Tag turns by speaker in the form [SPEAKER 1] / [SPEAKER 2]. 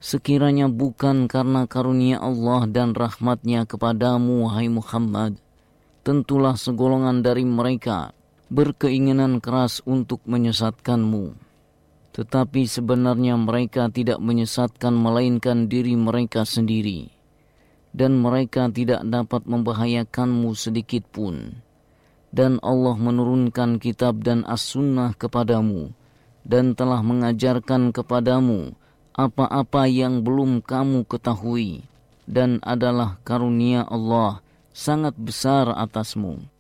[SPEAKER 1] Sekiranya bukan karena karunia Allah dan rahmatnya kepadamu, wahai Muhammad, tentulah segolongan dari mereka berkeinginan keras untuk menyesatkanmu. Tetapi sebenarnya mereka tidak menyesatkan melainkan diri mereka sendiri, dan mereka tidak dapat membahayakanmu sedikit pun. Dan Allah menurunkan kitab dan as-sunnah kepadamu, dan telah mengajarkan kepadamu apa-apa yang belum kamu ketahui, dan adalah karunia Allah sangat besar atasmu.